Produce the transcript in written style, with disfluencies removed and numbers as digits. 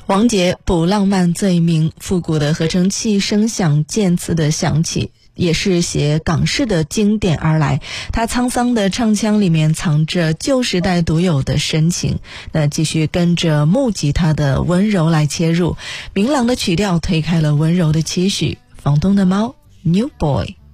王杰补浪漫罪名，复古的合成器声响渐次的响起，也是写港式的经典而来。他沧桑的唱腔里面藏着旧时代独有的深情。那继续跟着木吉他的温柔来切入，明朗的曲调推开了温柔的期许。房东的猫 New Boy。